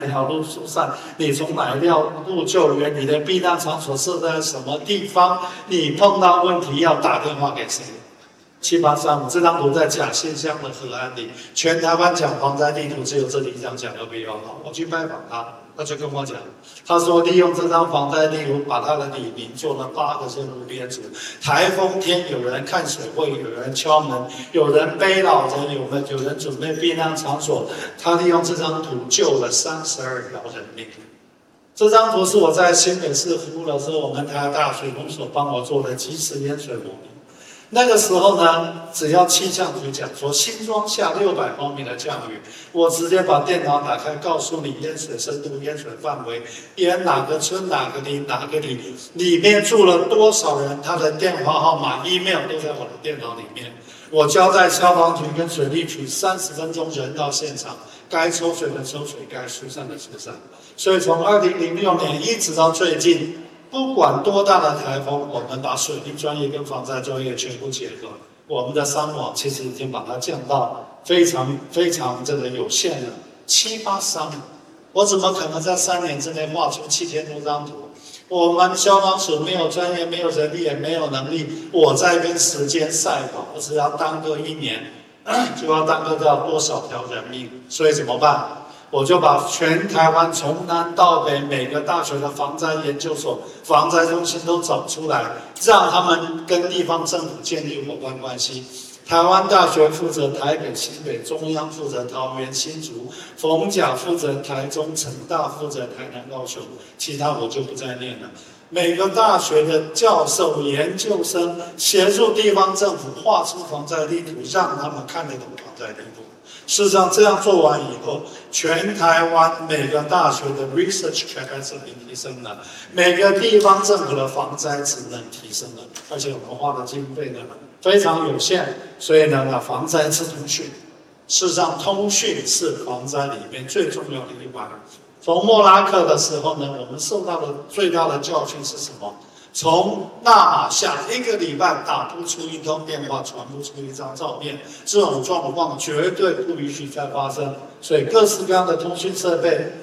条路疏散，你从哪一条路救援，你的避难场所设在什么地方，你碰到问题要打电话给谁？7835这张图在甲县乡的河岸里，全台湾讲防灾地图，只有这里这样讲的比较好。我去拜访他，他就跟我讲，他说利用这张防灾地图，把他的里民做了8个线路编组。台风天有人看水位，有人敲门，有人背老人，有人准备避难场所。他利用这张图救了32条人命。这张图是我在新北市服务的时候，我们台大水工所帮我做的即时淹水模拟。那个时候呢，只要气象局讲说新庄下600毫米的降雨，我直接把电脑打开，告诉你淹水深度、淹水范围、淹哪个村、哪个里、哪个里，里面住了多少人，他的电话号码、email 都在我的电脑里面。我交代消防局跟水利局30分钟人到现场，该抽水的抽水，该疏散的疏散。所以从2006年一直到最近。不管多大的台风，我们把水利专业跟防灾专业全部结合，我们的伤亡其实已经把它降到非常这个有限了，7、8伤。我怎么可能在3年之内画出7000多张图？我们消防署没有专业，没有人力，也没有能力。我在跟时间赛跑，我只要耽搁1年，就要耽搁掉多少条人命？所以怎么办？我就把全台湾从南到北每个大学的防灾研究所、防灾中心都找出来，让他们跟地方政府建立伙伴关系。台湾大学负责台北、新北，中央负责桃园、新竹，逢甲负责台中，成大负责台南、高雄，其他我就不再念了。每个大学的教授、研究生协助地方政府画出防灾地图，让他们看得懂防灾地图。事实上，这样做完以后，全台湾每个大学的 research capacity 提升了，每个地方政府的防灾职能提升了，而且我们花的经费呢非常有限，所以呢，防灾是通讯。事实上，通讯是防灾里面最重要的一环。从莫拉克的时候呢，我们受到的最大的教训是什么？从纳马夏1个礼拜打不出1通电话，传不出1张照片，这种状况绝对不允许再发生。所以各式各样的通讯设备，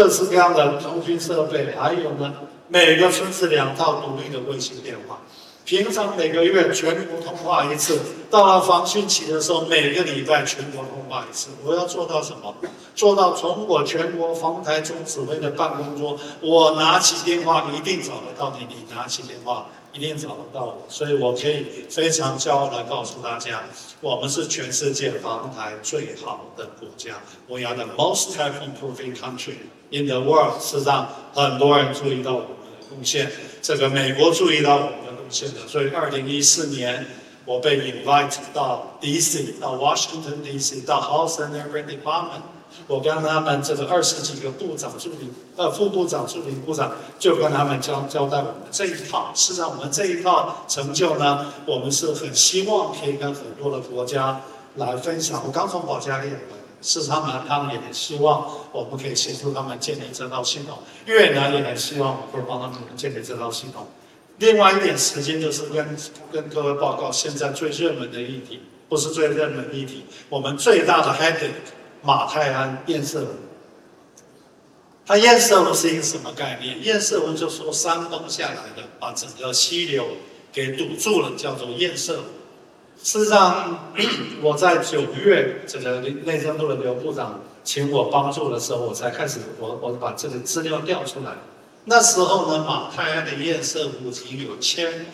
还有呢，每个村是2套独立的卫星电话。平常每个月全国通话1次，到了防汛期的时候，每个礼拜全国通话1次。我要做到什么？做到从我全国防台总指挥的办公桌，我拿起电话一定找得到你，你拿起电话一定找得到我。所以我可以非常骄傲地告诉大家，我们是全世界防台最好的国家。We are the most typhoon-proofing country in the world。事实上，很多人注意到我们的贡献，这个美国注意到我们的贡献的。所以2014年，我被 invite 到 DC， 到 Washington DC， 到 House and Urban Department。我跟他们这个20几个部长助理、副部长、助理部长，就跟他们交代我们这一套。事实上，我们这一套成就呢，我们是很希望可以跟很多的国家来分享。我刚从保加利亚来，事实上呢，他们也很希望我们可以协助他们建立这套系统。越南也很希望我们会帮他们建立这套系统。另外一点时间就是跟各位报告现在最热门的议题，不是最热门的议题，我们最大的 headache。马太鞍堰塞湖，它堰塞湖是一个什么概念？堰塞湖就说山崩下来的，把整个溪流给堵住了，叫做堰塞湖。事实上，我在9月，这个内政部的刘部长请我帮助的时候，我才开始我把这个资料调出来。那时候呢，马太鞍的堰塞湖已经有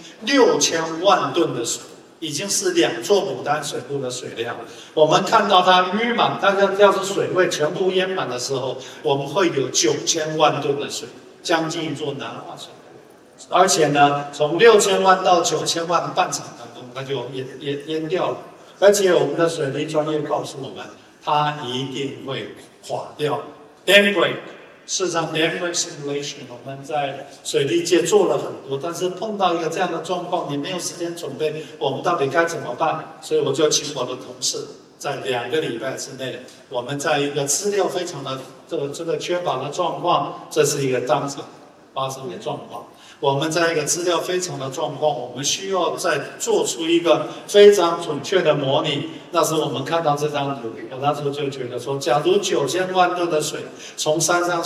6000万吨的水。已经是2座牡丹水库的水量。我们看到它淤满，大家要是水位全部淹满的时候，我们会有9000万吨的水，将近1座南化水库。而且呢，从6000万到9000万的半场当中，它就淹掉了。而且我们的水利专业告诉我们，它一定会垮掉 ，dam break。事实上 ，dam break simulation 我们在水利界做了很多，但是碰到一个这样的状况，你没有时间准备，我们到底该怎么办？所以我就请我的同事，在2个礼拜之内，我们在一个资料非常的这个缺乏的状况，这是一个当场发生的状况。我们在一个资料非常的状况，我们需要再做出一个非常准确的模拟。那时候我们看到这张图，我那时候就觉得说，假如9000万吨的水从山上